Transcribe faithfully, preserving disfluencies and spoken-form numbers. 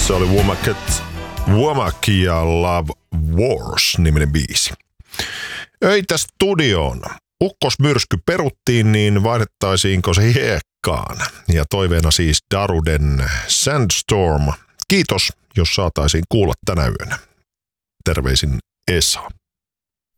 Se oli Womack, Womack ja Love Wars-niminen biisi. Öitä studioon. Ukkosmyrsky peruttiin, niin vaihdettaisiinko se hiekkaan? Ja toiveena siis Daruden Sandstorm. Kiitos, jos saataisiin kuulla tänä yönä. Terveisin Esa.